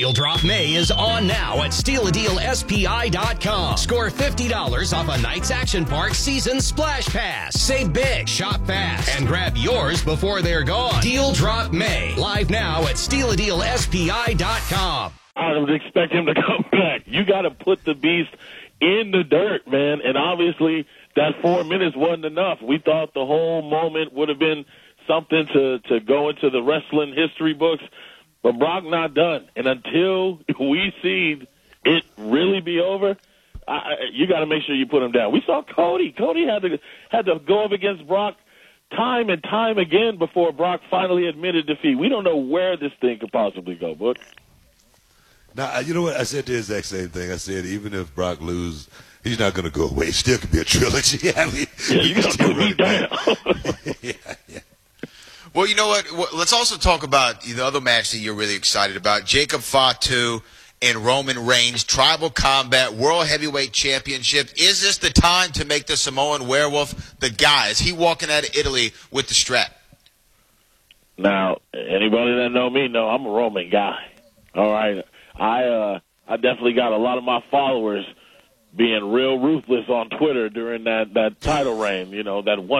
Deal Drop May is on now at StealADealSPI.com. Score $50 off a night's action park season splash pass. Save big, shop fast, and grab yours before they're gone. Deal Drop May. Live now at StealADealSPI.com. I would expect him to come back. You got to put the beast in the dirt, man. And obviously that 4 minutes wasn't enough. We thought the whole moment would have been something to go into the wrestling history books. But Brock not done. And until we see it really be over, you got to make sure you put him down. We saw Cody. Cody had to go up against Brock time and time again before Brock finally admitted defeat. We don't know where this thing could possibly go, but. Now, you know what? I said the exact same thing. I said even if Brock loses, he's not going to go away. It still could be a trilogy. I mean, you got to put me down. yeah. Well, you know what? Let's also talk about the other match that you're really excited about. Jacob Fatu and Roman Reigns, Tribal Combat World Heavyweight Championship. Is this the time to make the Samoan Werewolf the guy? Is he walking out of Italy with the strap? Now, anybody that know me know I'm a Roman guy. All right. I definitely got a lot of my followers being real ruthless on Twitter during that title reign, you know, that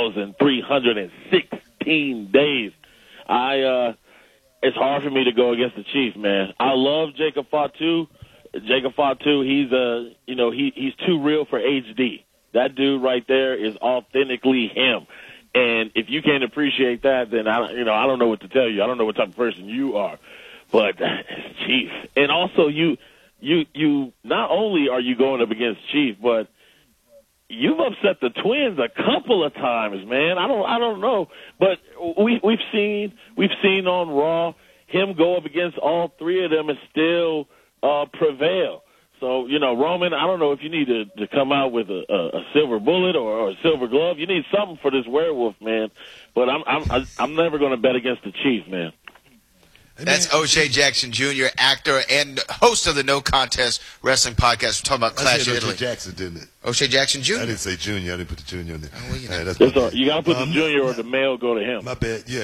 1,316 days. It's hard for me to go against the Chief, man. I love Jacob Fatu. Jacob Fatu, he's too real for HD. That dude right there is authentically him. And if you can't appreciate that, then I don't know what to tell you. I don't know what type of person you are. But Chief, and also you not only are you going up against Chief, but you've upset the Twins a couple of times, man. I don't know, but we've seen on Raw him go up against all three of them and still prevail. So Roman, I don't know if you need to come out with a silver bullet or a silver glove. You need something for this werewolf, man. But I'm never going to bet against the Chief, man. That's O'Shea Jackson Jr., actor and host of the No Contest Wrestling Podcast. We're talking about Clash of Italy. O'Shea Jackson, didn't it? O'Ea Jackson Jr.? I didn't say Junior. I didn't put the Junior on there. Oh, well, That's all. You got to put the Junior or the male go to him. My bad. Yeah.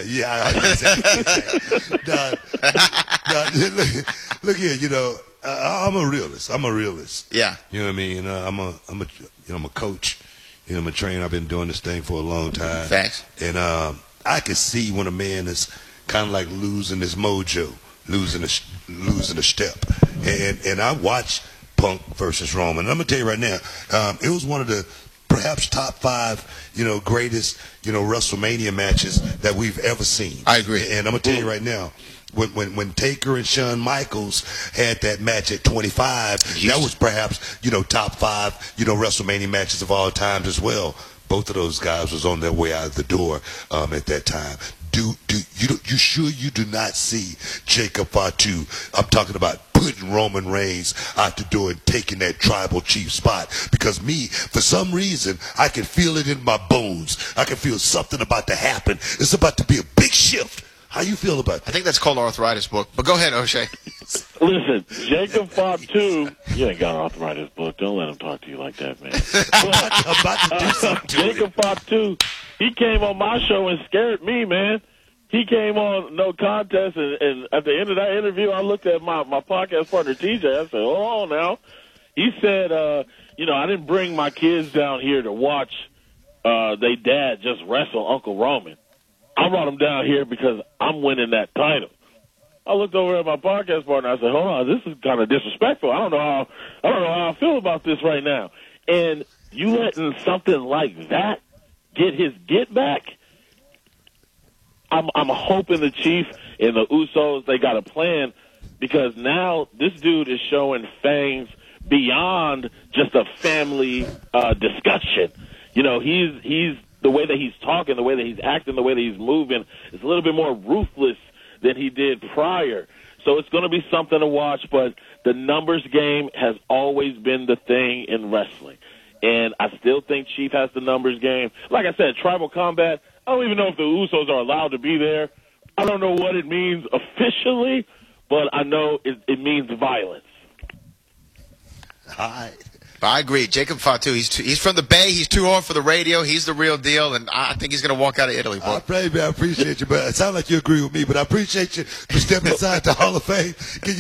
Look here, I'm a realist. Yeah. You know what I mean? I'm a coach. I'm a trainer. I've been doing this thing for a long time. Facts. And I can see when a man is kind of like losing his mojo, losing a step. And I watched Punk versus Roman. And I'm gonna tell you right now, it was one of the perhaps top 5, greatest, WrestleMania matches that we've ever seen. I agree. And I'm gonna tell you right now, when Taker and Shawn Michaels had that match at 25, that was perhaps, top 5, WrestleMania matches of all times as well. Both of those guys was on their way out of the door at that time. You sure you do not see Jacob Fatu? I'm talking about putting Roman Reigns out the door and taking that tribal chief spot. Because for some reason, I can feel it in my bones. I can feel something about to happen. It's about to be a big shift. How you feel about that? I think that's called arthritis book. But go ahead, O'Shea. Listen, Jacob Fatu, you ain't got an arthritis book. Don't let him talk to you like that, man. I'm about to do something to Jacob Fatu, he came on my show and scared me, man. He came on No Contest, and at the end of that interview, I looked at my podcast partner, TJ. I said, hold on now. He said, I didn't bring my kids down here to watch they dad just wrestle Uncle Roman. I brought him down here because I'm winning that title. I looked over at my podcast partner. I said, hold on, this is kind of disrespectful. I don't know how I feel about this right now. And you letting something like that get his get back? I'm hoping the Chief and the Usos, they got a plan, because now this dude is showing fangs beyond just a family discussion. He's the way that he's talking, the way that he's acting, the way that he's moving is a little bit more ruthless than he did prior. So it's going to be something to watch, but the numbers game has always been the thing in wrestling. And I still think Chief has the numbers game. Like I said, Tribal Combat, I don't even know if the Usos are allowed to be there. I don't know what it means officially, but I know it means violence. All right. I agree. Jacob Fatu, he's from the Bay. He's too old for the radio. He's the real deal, and I think he's going to walk out of Italy. I appreciate you, but it sounds like you agree with me, but I appreciate you for stepping inside the Hall of Fame.